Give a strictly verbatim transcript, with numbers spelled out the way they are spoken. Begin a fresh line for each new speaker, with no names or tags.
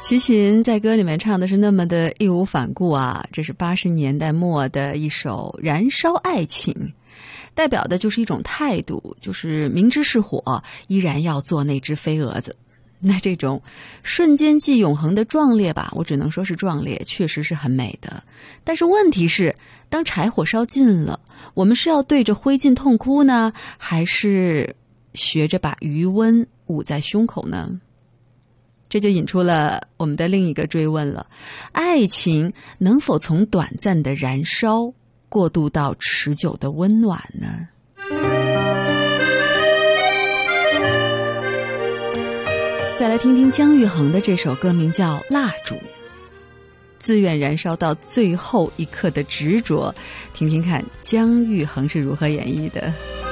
齐秦在歌里面唱的是那么的义无反顾啊，这是八十年代末的一首《燃烧爱情》，代表的就是一种态度，就是明知是火，依然要做那只飞蛾子。那这种瞬间即永恒的壮烈吧，我只能说是壮烈，确实是很美的。但是问题是，当柴火烧尽了，我们是要对着灰烬痛哭呢，还是学着把余温捂在胸口呢？这就引出了我们的另一个追问了：爱情能否从短暂的燃烧过渡到持久的温暖呢？再来听听姜育恒的这首歌，名叫《蜡烛》，自愿燃烧到最后一刻的执着，听听看姜育恒是如何演绎的。